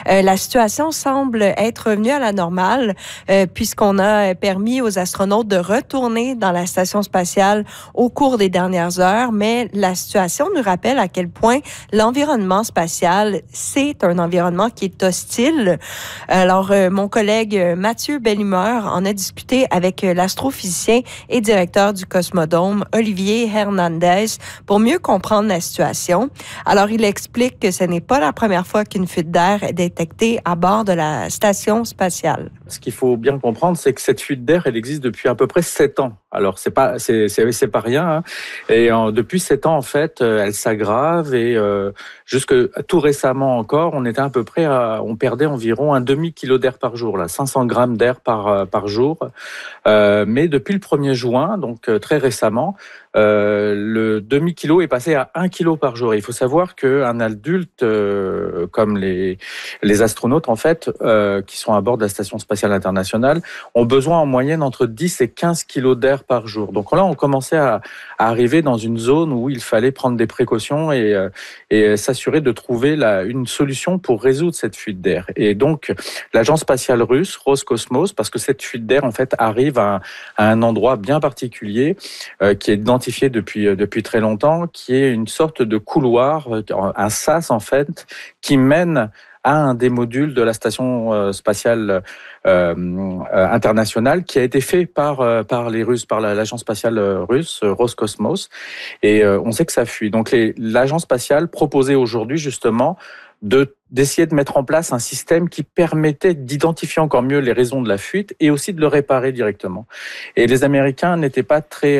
La situation semble être revenue à la normale puisqu'on a permis aux astronautes de retourner dans la station spatiale au cours des dernières heures, mais la situation nous rappelle à quel point l'environnement spatial, c'est un environnement qui est hostile. Alors, mon collègue Mathieu Bellumeur en a discuté avec l'astrophysicien et directeur du Cosmodome, Olivier Hernandez, pour mieux comprendre la situation. Alors, il explique que ce n'est pas la première fois qu'une fuite d'air est détectée à bord de la station spatiale. Ce qu'il faut bien comprendre, c'est que cette fuite d'air, elle existe depuis à peu près 7 ans. Alors, c'est pas rien, hein. Et depuis 7 ans, en fait, elle s'aggrave et jusque tout récemment encore, on était à peu près on perdait environ un demi-kilo d'air par jour, là, 500 grammes d'air par jour. Mais depuis le 1er juin, donc très récemment, le demi-kilo est passé à 1 kilo par jour. Et il faut savoir qu'un adulte, comme les astronautes, en fait, qui sont à bord de la Station spatiale internationale, ont besoin en moyenne entre 10 et 15 kilos d'air par jour. Donc là, on commençait à arriver dans une zone où il fallait prendre des précautions et s'assurer de trouver une solution pour résoudre cette fuite d'air. Et donc, l'agence spatiale russe, Roscosmos, parce que cette fuite d'air, en fait, arrive à un endroit bien particulier qui est identifié depuis très longtemps, qui est une sorte de couloir, un sas, en fait, qui mène à un des modules de la station spatiale internationale qui a été fait par les Russes, par l'agence spatiale russe, Roscosmos. Et on sait que ça fuit. Donc l'agence spatiale proposait aujourd'hui justement d'essayer de mettre en place un système qui permettait d'identifier encore mieux les raisons de la fuite et aussi de le réparer directement. Et les Américains n'étaient pas très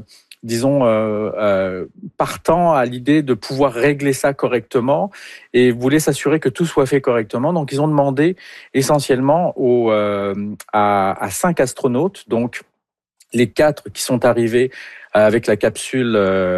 partant à l'idée de pouvoir régler ça correctement et voulaient s'assurer que tout soit fait correctement. Donc, ils ont demandé essentiellement à 5 astronautes, donc les 4 qui sont arrivés avec la capsule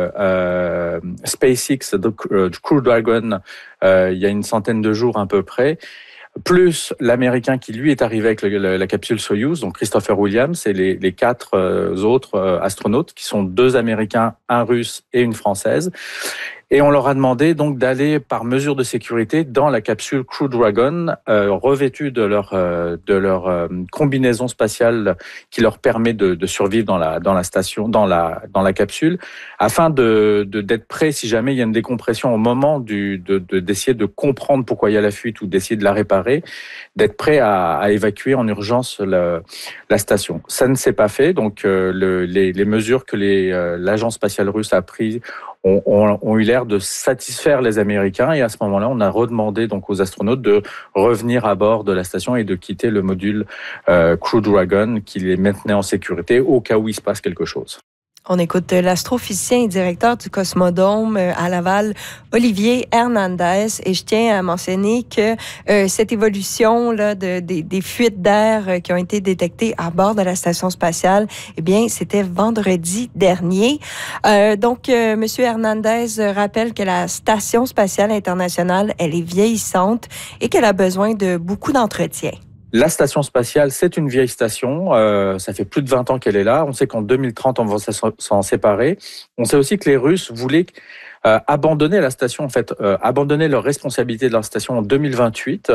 SpaceX Crew Dragon il y a une centaine de jours à peu près, plus l'Américain qui, lui, est arrivé avec la capsule Soyuz, donc Christopher Williams, et les 4 autres astronautes, qui sont 2 Américains, un Russe et une Française. Et on leur a demandé donc d'aller par mesure de sécurité dans la capsule Crew Dragon, revêtue de leur combinaison spatiale qui leur permet de survivre dans la station, dans la capsule, afin d'être prêts si jamais il y a une décompression au moment d'essayer de comprendre pourquoi il y a la fuite ou d'essayer de la réparer, d'être prêts à évacuer en urgence la station. Ça ne s'est pas fait, donc les mesures que l'agence spatiale russe a prises ont eu l'air de satisfaire les Américains, et à ce moment-là, on a redemandé donc aux astronautes de revenir à bord de la station et de quitter le module Crew Dragon qui les maintenait en sécurité au cas où il se passe quelque chose. On écoute l'astrophysicien et directeur du Cosmodome à Laval, Olivier Hernandez. Et je tiens à mentionner que cette évolution là des fuites d'air qui ont été détectées à bord de la station spatiale, eh bien, c'était vendredi dernier. Donc, Monsieur Hernandez rappelle que la station spatiale internationale, elle est vieillissante et qu'elle a besoin de beaucoup d'entretien. La station spatiale, c'est une vieille station. Ça fait plus de 20 ans qu'elle est là. On sait qu'en 2030, on va s'en séparer. On sait aussi que les Russes voulaient abandonner la station, en fait, abandonner leur responsabilité de leur station en 2028.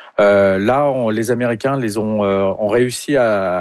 Les Américains ont réussi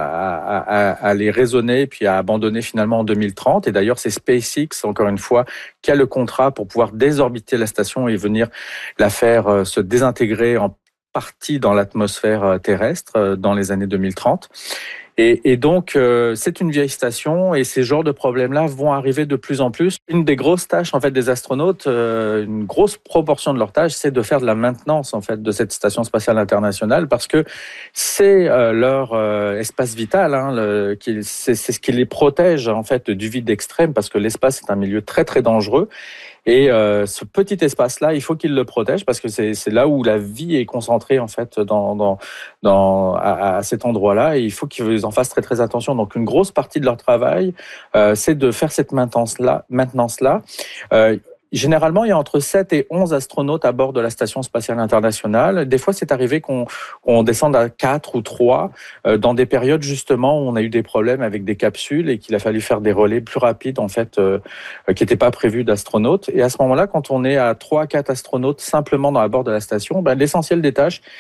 à les raisonner puis à abandonner finalement en 2030. Et d'ailleurs, c'est SpaceX, encore une fois, qui a le contrat pour pouvoir désorbiter la station et venir la faire se désintégrer en partie dans l'atmosphère terrestre dans les années 2030. Et donc, c'est une vieille station et ces genres de problèmes-là vont arriver de plus en plus. Une des grosses tâches en fait des astronautes, une grosse proportion de leur tâche, c'est de faire de la maintenance en fait de cette station spatiale internationale parce que c'est leur espace vital. C'est ce qui les protège en fait du vide extrême parce que l'espace est un milieu très très dangereux. Et ce petit espace-là, il faut qu'ils le protègent parce que c'est là où la vie est concentrée en fait à cet endroit-là. Et il faut qu'ils en fassent très très attention. Donc une grosse partie de leur travail, c'est de faire cette maintenance-là. Généralement, il y a entre 7 et 11 astronautes à bord de la Station spatiale internationale. Des fois, c'est arrivé qu'on descende à 4 ou 3 dans des périodes justement où on a eu des problèmes avec des capsules et qu'il a fallu faire des relais plus rapides en fait qui n'étaient pas prévus d'astronautes. Et à ce moment-là, quand on est à 3 à 4 astronautes simplement dans la bord de la station, l'essentiel des tâches,